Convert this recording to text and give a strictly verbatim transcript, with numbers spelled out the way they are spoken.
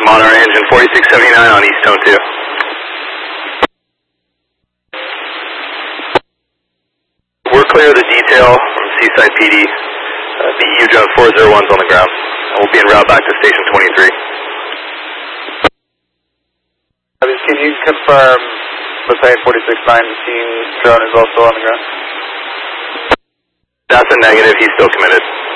on our engine forty-six seventy-nine on East Tone two. We're clear of the detail from Seaside P D. Uh, the E U drone four oh one's on the ground. We'll be en route back to station twenty-three. Can you confirm Mustang forty-six nineteen drone is also on the ground? That's a negative. He's still committed.